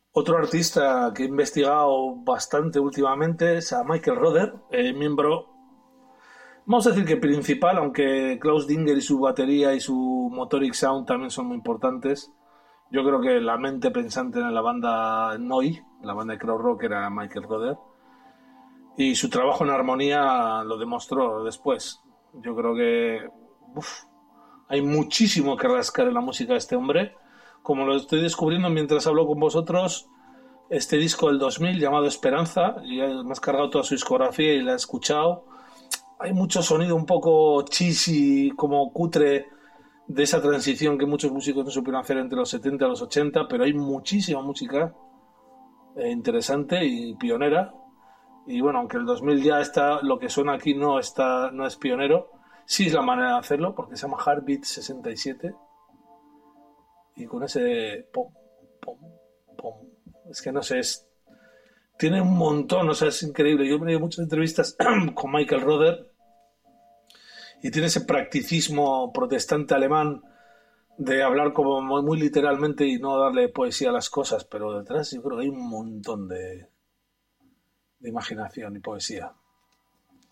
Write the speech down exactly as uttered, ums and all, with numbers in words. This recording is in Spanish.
Otro artista que he investigado bastante últimamente es a Michael Rother, eh, miembro, vamos a decir que principal, aunque Klaus Dinger y su batería y su Motoric Sound también son muy importantes. Yo creo que la mente pensante en la banda Noi, la banda de crowd rock, era Michael Rother. Y su trabajo en armonía lo demostró después. Yo creo que uf, hay muchísimo que rascar en la música de este hombre. Como lo estoy descubriendo mientras hablo con vosotros, este disco del dos mil llamado Esperanza, y me has cargado toda su discografía y la he escuchado. Hay mucho sonido un poco cheesy, como cutre, de esa transición que muchos músicos no supieron hacer entre los setenta y los ochenta, pero hay muchísima música eh, interesante y pionera. Y bueno, aunque el dos mil ya está, lo que suena aquí no está, no es pionero, sí es la manera de hacerlo, porque se llama Heartbeat sesenta y siete, y con ese pom, pom, pom, es que no sé, es, tiene un montón, o sea, es increíble. Yo he tenido muchas entrevistas con Michael Rother y tiene ese practicismo protestante alemán de hablar como muy, muy literalmente y no darle poesía a las cosas, pero detrás yo creo que hay un montón de, de imaginación y poesía.